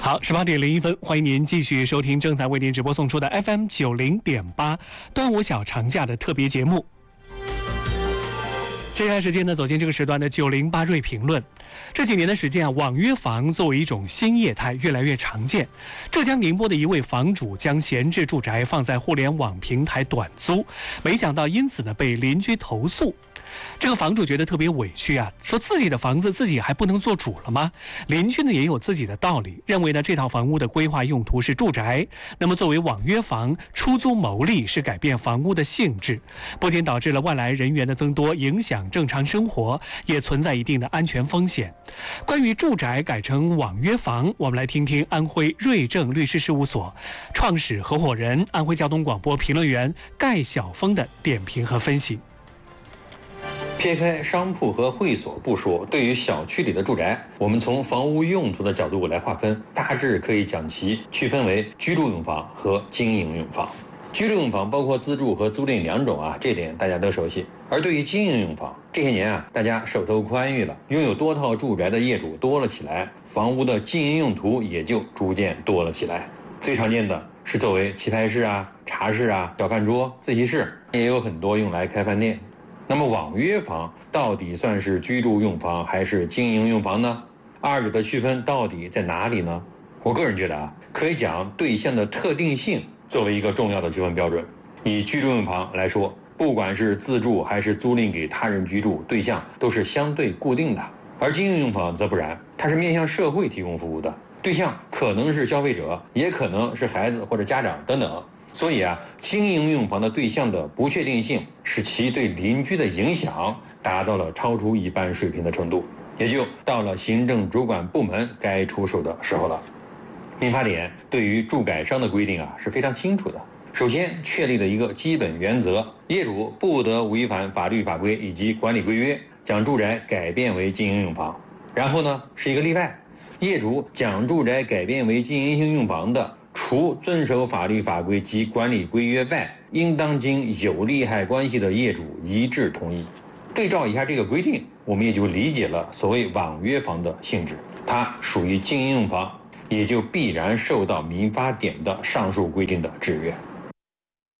好，18:01，欢迎您继续收听正在为您直播送出的 FM90.8端午小长假的特别节目。接下来时间呢，走进这个时段的908瑞评论。这几年的时间啊，网约房作为一种新业态越来越常见。浙江宁波的一位房主将闲置住宅放在互联网平台短租，没想到因此呢被邻居投诉。这个房主觉得特别委屈啊，说自己的房子自己还不能做主了吗？邻居呢也有自己的道理，认为呢这套房屋的规划用途是住宅，那么作为网约房出租牟利是改变房屋的性质，不仅导致了外来人员的增多，影响正常生活，也存在一定的安全风险。关于住宅改成网约房，我们来听听安徽瑞正律师事务所创始合伙人、安徽交通广播评论员盖晓峰的点评和分析。 撇开商铺和会所不说，对于小区里的住宅，我们从房屋用途的角度来划分，大致可以将其区分为居住用房和经营用房。居住用房包括自住和租赁两种啊，这点大家都熟悉。而对于经营用房，这些年啊，大家手头宽裕了，拥有多套住宅的业主多了起来，房屋的经营用途也就逐渐多了起来。最常见的是作为棋牌室啊、茶室啊、小饭桌、自习室，也有很多用来开饭店。那么网约房到底算是居住用房还是经营用房呢？二者的区分到底在哪里呢？我个人觉得啊，可以讲对象的特定性作为一个重要的区分标准。以居住用房来说，不管是自住还是租赁给他人居住，对象都是相对固定的。而经营用房则不然，它是面向社会提供服务的，对象可能是消费者，也可能是孩子或者家长等等。所以啊，经营用房的对象的不确定性，使其对邻居的影响达到了超出一般水平的程度，也就到了行政主管部门该出手的时候了。民法典对于住改商的规定啊是非常清楚的。首先确立了一个基本原则，业主不得违反法律法规以及管理规约，将住宅改变为经营用房。然后呢是一个例外，业主将住宅改变为经营性用房的，除遵守法律法规及管理规约外，应当经有利害关系的业主一致同意。对照一下这个规定，我们也就理解了所谓网约房的性质，它属于经营用房，也就必然受到民法典的上述规定的制约。